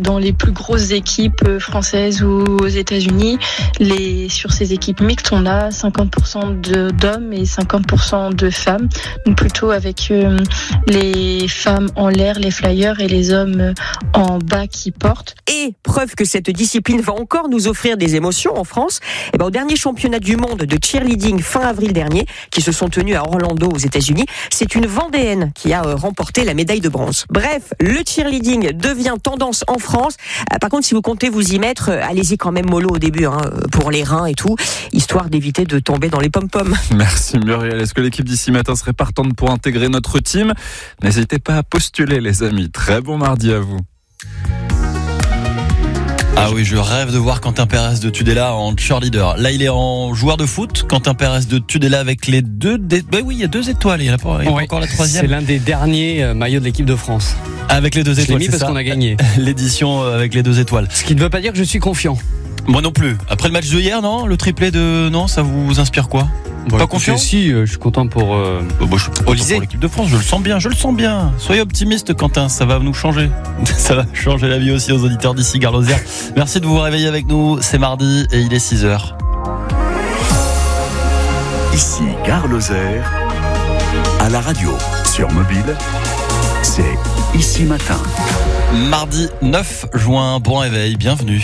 dans les plus grosses équipes françaises ou aux États-Unis, sur ces équipes mixtes, on a 50% d'hommes et 50% de femmes. Donc plutôt avec les femmes en l'air, les flyers, et les hommes en bas qui portent. Et preuve que cette discipline va encore nous offrir des émotions en France, au dernier championnat du monde de cheerleading fin avril dernier, qui se sont tenus à Orlando aux États-Unis, c'est une Vendéenne qui a remporté la médaille de bronze. Bref, le cheerleading devient tendance en France. Par contre, si vous comptez vous y mettre, allez-y quand même mollo au début, pour les reins et tout, histoire d'éviter de tomber dans les pom-poms. Merci Muriel. Est-ce que l'équipe d'ici matin serait partante pour intégrer notre team ? N'hésitez pas à postuler les amis. Très bon mardi à vous. Ah oui, je rêve de voir Quentin Pérez de Tudela en cheerleader. Là, il est en joueur de foot. Quentin Pérez de Tudela avec les deux... oui, il y a 2 étoiles. Il y a pas encore la 3e. C'est l'un des derniers maillots de l'équipe de France. Avec les 2 étoiles, c'est parce ça. Qu'on a gagné. L'édition avec les 2 étoiles. Ce qui ne veut pas dire que je suis confiant. Moi non plus. Après le match de hier, non ? Le triplé de... Non, ça vous inspire quoi ? Pas confiant ? Si, je suis content pour je suis content pour l'équipe de France, je le sens bien. Soyez optimiste Quentin, ça va nous changer. Ça va changer la vie aussi aux auditeurs d'ici Gare Lozère. Merci de vous réveiller avec nous, c'est mardi et il est 6h. Ici Gare Lozère, à la radio, sur mobile, c'est Ici Matin. Mardi 9 juin, bon réveil, bienvenue.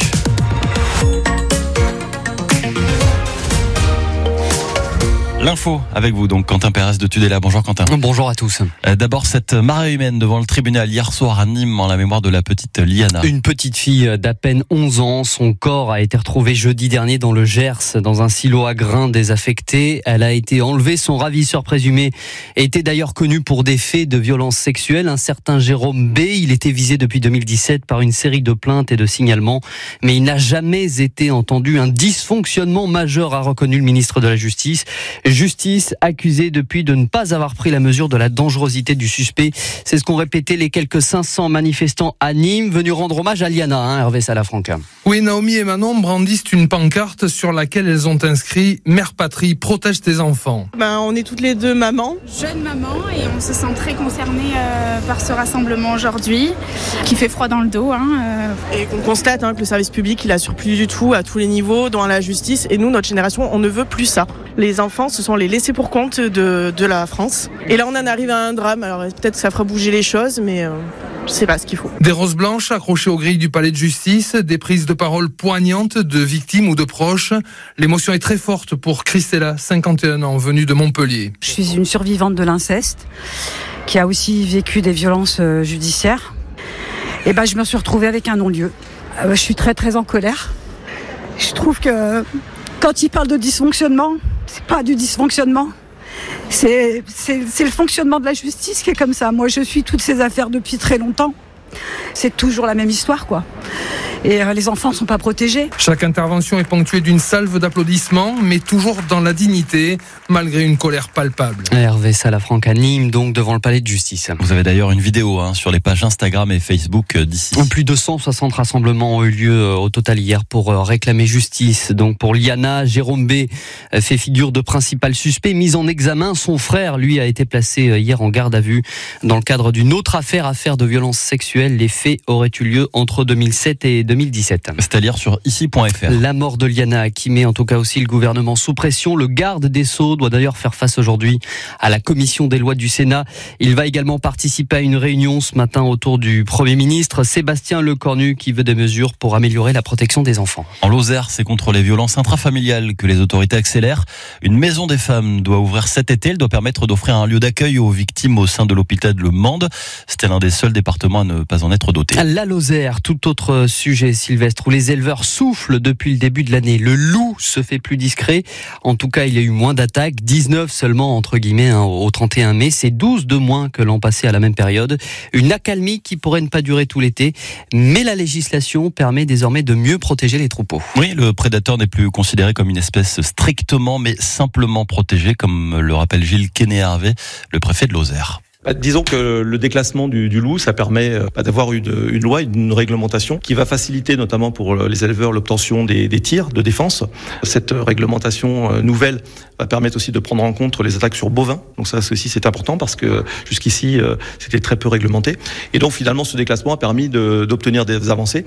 L'info avec vous, donc Quentin Pérez de Tudela. Bonjour Quentin. Bonjour à tous. D'abord, cette marée humaine devant le tribunal hier soir à Nîmes en la mémoire de la petite Liana. Une petite fille d'à peine 11 ans. Son corps a été retrouvé jeudi dernier dans le Gers, dans un silo à grains désaffecté. Elle a été enlevée. Son ravisseur présumé était d'ailleurs connu pour des faits de violence sexuelle. Un certain Jérôme B. Il était visé depuis 2017 par une série de plaintes et de signalements. Mais il n'a jamais été entendu. Un dysfonctionnement majeur a reconnu le ministre de la Justice. Justice accusée depuis de ne pas avoir pris la mesure de la dangerosité du suspect. C'est ce qu'ont répété les quelques 500 manifestants à Nîmes, venus rendre hommage à Liana, Hervé Salafranca. Oui, Naomi et Manon brandissent une pancarte sur laquelle elles ont inscrit « Mère patrie, protège tes enfants ». On est toutes les deux mamans. Jeune maman, et on se sent très concernés par ce rassemblement aujourd'hui, qui fait froid dans le dos. Et qu'on constate que le service public, il assure plus du tout à tous les niveaux, dans la justice. Et nous, notre génération, on ne veut plus ça. Les enfants, ce sont les laissés pour compte de la France. Et là, on en arrive à un drame. Alors peut-être que ça fera bouger les choses, mais je sais pas ce qu'il faut. Des roses blanches accrochées aux grilles du palais de justice, des prises de parole poignantes de victimes ou de proches. L'émotion est très forte pour Christella, 51 ans, venue de Montpellier. Je suis une survivante de l'inceste, qui a aussi vécu des violences judiciaires. Et je me suis retrouvée avec un non-lieu. Je suis très très en colère. Je trouve que quand il parle de dysfonctionnement, c'est pas du dysfonctionnement. C'est le fonctionnement de la justice qui est comme ça. Moi, je suis toutes ces affaires depuis très longtemps. C'est toujours la même histoire, quoi. Et les enfants ne sont pas protégés. Chaque intervention est ponctuée d'une salve d'applaudissements, mais toujours dans la dignité, malgré une colère palpable. Hervé Salafranca à Nîmes, donc devant le palais de justice. Vous avez d'ailleurs une vidéo sur les pages Instagram et Facebook d'ici. Plus de 160 rassemblements ont eu lieu au total hier pour réclamer justice. Donc pour Liana, Jérôme B fait figure de principal suspect, mis en examen. Son frère, lui, a été placé hier en garde à vue dans le cadre d'une autre affaire de violence sexuelle. Les faits auraient eu lieu entre 2007 et 2017. C'est à lire sur ici.fr. La mort de Liana qui met en tout cas aussi le gouvernement sous pression. Le garde des Sceaux doit d'ailleurs faire face aujourd'hui à la commission des lois du Sénat. Il va également participer à une réunion ce matin autour du Premier ministre Sébastien Lecornu qui veut des mesures pour améliorer la protection des enfants. En Lozère, c'est contre les violences intrafamiliales que les autorités accélèrent. Une maison des femmes doit ouvrir cet été. Elle doit permettre d'offrir un lieu d'accueil aux victimes au sein de l'hôpital de Le Mende. C'était l'un des seuls départements à ne pas en être doté. La Lozère, tout autre sujet, Sylvestre, où les éleveurs soufflent depuis le début de l'année. Le loup se fait plus discret. En tout cas, il y a eu moins d'attaques, 19 seulement entre guillemets au 31 mai. C'est 12 de moins que l'an passé à la même période. Une accalmie qui pourrait ne pas durer tout l'été, mais la législation permet désormais de mieux protéger les troupeaux. Oui, le prédateur n'est plus considéré comme une espèce strictement mais simplement protégée, comme le rappelle Gilles Quéné-Hervé, le préfet de Lozère. Disons que le déclassement du loup, ça permet d'avoir une loi, une réglementation qui va faciliter notamment pour les éleveurs l'obtention des tirs de défense. Cette réglementation nouvelle va permettre aussi de prendre en compte les attaques sur bovins. Donc ça aussi c'est important parce que jusqu'ici c'était très peu réglementé. Et donc finalement ce déclassement a permis d'obtenir des avancées.